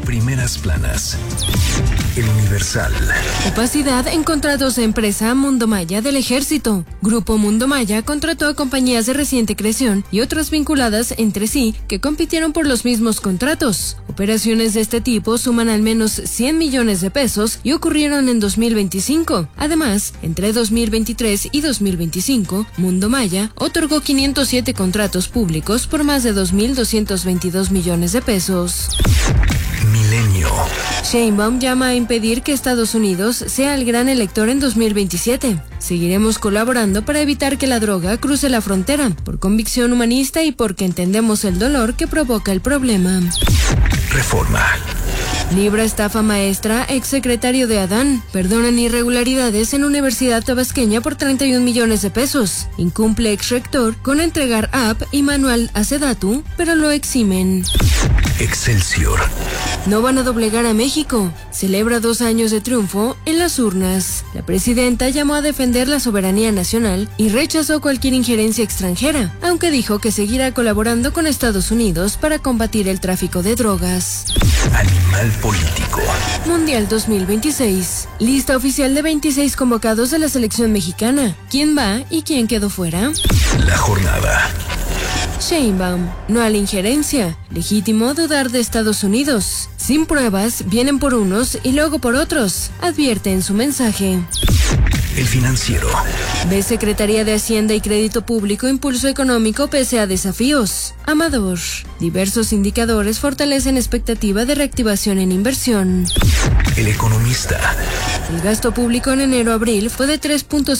primeras planas. El Universal. Opacidad en contratos de empresa Mundo Maya del Ejército. Grupo Mundo Maya contrató a compañías de reciente creación y otras vinculadas entre sí que compitieron por los mismos contratos. Operaciones de este tipo suman al menos 100 millones de pesos y ocurrieron en 2025. Además, entre 2023 y 2025, Mundo Maya otorgó 507 contratos públicos por más de 2.222 millones de pesos. Milenio. Sheinbaum llama a impedir que Estados Unidos sea el gran elector en 2027. Seguiremos colaborando para evitar que la droga cruce la frontera, por convicción humanista y porque entendemos el dolor que provoca el problema. Reforma. Libra estafa maestra, exsecretario de Adán. Perdonan irregularidades en Universidad Tabasqueña por 31 millones de pesos. Incumple exrector con entregar app y manual a Sedatu, pero lo eximen. Excelsior. No van a doblegar a México. Celebra 2 años de triunfo en las urnas. La presidenta llamó a defender la soberanía nacional y rechazó cualquier injerencia extranjera, aunque dijo que seguirá colaborando con Estados Unidos para combatir el tráfico de drogas. Animal político. Mundial 2026. Lista oficial de 26 convocados de la selección mexicana. ¿Quién va y quién quedó fuera? La jornada. Sheinbaum, no a la injerencia. Legítimo dudar de Estados Unidos. Sin pruebas, vienen por unos y luego por otros, advierte en su mensaje. El Financiero. Ve Secretaría de Hacienda y Crédito Público impulso económico pese a desafíos. Amador. Diversos indicadores fortalecen expectativa de reactivación en inversión. El Economista. El gasto público en enero-abril fue de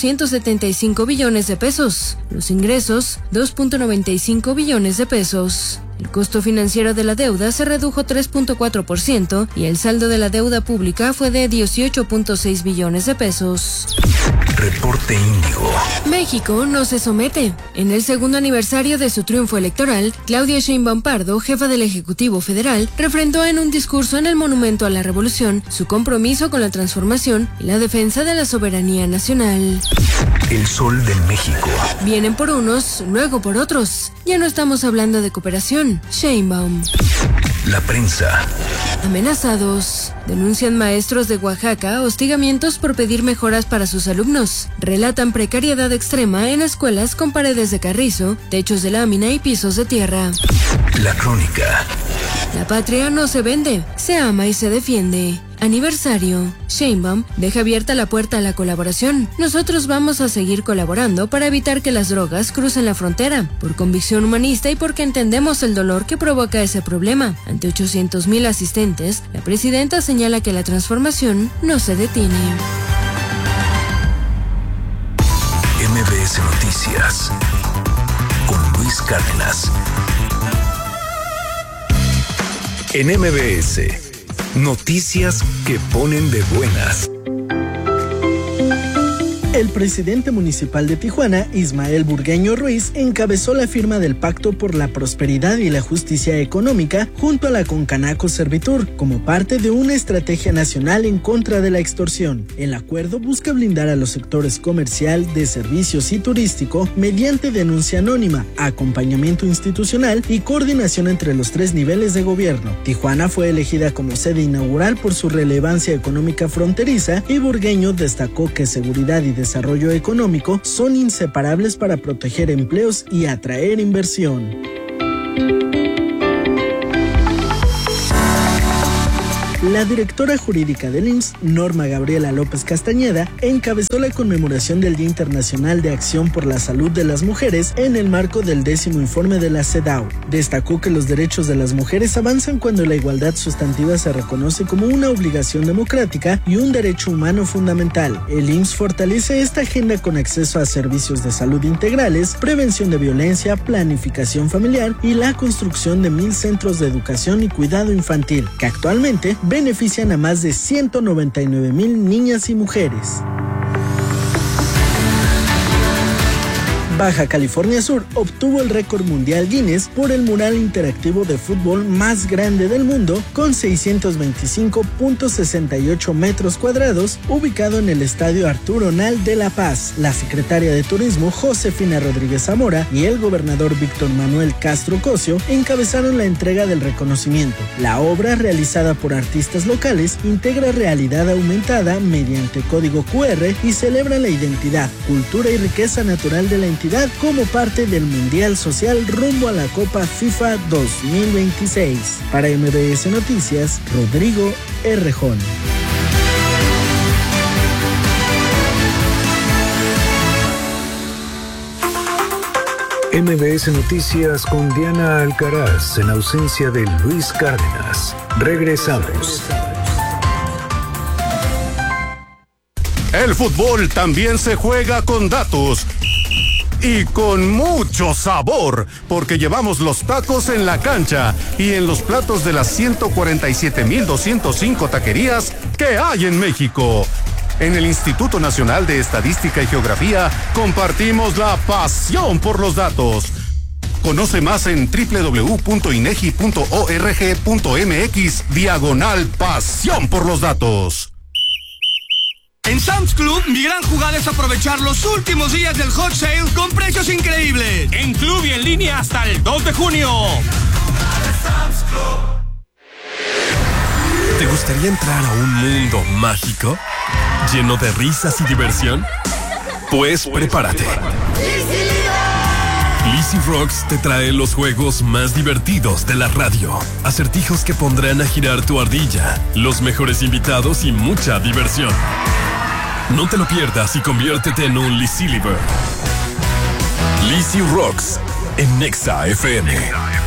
3.175 billones de pesos. Los ingresos, 2.95 billones de pesos. El costo financiero de la deuda se redujo 3.4% y el saldo de la deuda pública fue de 18.6 billones de pesos. Reporte Índigo. México no se somete. En el segundo aniversario de su triunfo electoral, Claudia Sheinbaum Pardo, jefa del Ejecutivo Federal, refrendó en un discurso en el Monumento a la Revolución su compromiso con la transformación y la defensa de la soberanía nacional. El Sol de México. Vienen por unos, luego por otros. Ya no estamos hablando de cooperación. Sheinbaum. La Prensa. Amenazados. Denuncian maestros de Oaxaca hostigamientos por pedir mejoras para sus alumnos. Relatan precariedad extrema en escuelas con paredes de carrizo, techos de lámina y pisos de tierra. La Crónica. La patria no se vende, se ama y se defiende. Aniversario. Sheinbaum deja abierta la puerta a la colaboración. Nosotros vamos a seguir colaborando para evitar que las drogas crucen la frontera, por convicción humanista y porque entendemos el dolor que provoca ese problema. Ante 800,000 asistentes, la presidenta señala que la transformación no se detiene. MBS Noticias con Luis Cárdenas. En MBS, noticias que ponen de buenas. El presidente municipal de Tijuana, Ismael Burgueño Ruiz, encabezó la firma del Pacto por la Prosperidad y la Justicia Económica junto a la Concanaco Servitur, como parte de una estrategia nacional en contra de la extorsión. El acuerdo busca blindar a los sectores comercial, de servicios y turístico mediante denuncia anónima, acompañamiento institucional y coordinación entre los 3 niveles de gobierno. Tijuana fue elegida como sede inaugural por su relevancia económica fronteriza y Burgueño destacó que seguridad y desarrollo económico son inseparables para proteger empleos y atraer inversión. La directora jurídica del IMSS, Norma Gabriela López Castañeda, encabezó la conmemoración del Día Internacional de Acción por la Salud de las Mujeres en el marco del 10º informe de la CEDAW. Destacó que los derechos de las mujeres avanzan cuando la igualdad sustantiva se reconoce como una obligación democrática y un derecho humano fundamental. El IMSS fortalece esta agenda con acceso a servicios de salud integrales, prevención de violencia, planificación familiar y la construcción de 1,000 centros de educación y cuidado infantil, que actualmente benefician a más de 199,000 niñas y mujeres. Baja California Sur obtuvo el récord mundial Guinness por el mural interactivo de fútbol más grande del mundo, con 625.68 metros cuadrados, ubicado en el Estadio Arturo Nal de La Paz. La secretaria de Turismo, Josefina Rodríguez Zamora, y el gobernador Víctor Manuel Castro Cosio encabezaron la entrega del reconocimiento. La obra, realizada por artistas locales, integra realidad aumentada mediante código QR y celebra la identidad, cultura y riqueza natural de la entidad como parte del Mundial Social rumbo a la Copa FIFA 2026. Para MBS Noticias, Rodrigo Errejón. MBS Noticias con Diana Alcaraz en ausencia de Luis Cárdenas. Regresamos. El fútbol también se juega con datos y con mucho sabor, porque llevamos los tacos en la cancha y en los platos de las 147,205 taquerías que hay en México. En el Instituto Nacional de Estadística y Geografía compartimos la pasión por los datos. Conoce más en www.inegi.org.mx/pasión por los datos. En Sam's Club, mi gran jugada es aprovechar los últimos días del Hot Sale con precios increíbles. En club y en línea hasta el 2 de junio. ¿Te gustaría entrar a un mundo mágico? ¿Lleno de risas y diversión? Pues prepárate. Lizzy Rocks te trae los juegos más divertidos de la radio. Acertijos que pondrán a girar tu ardilla, los mejores invitados y mucha diversión. No te lo pierdas y conviértete en un Lizzy Liver. Lizzy Rocks en Nexa FM.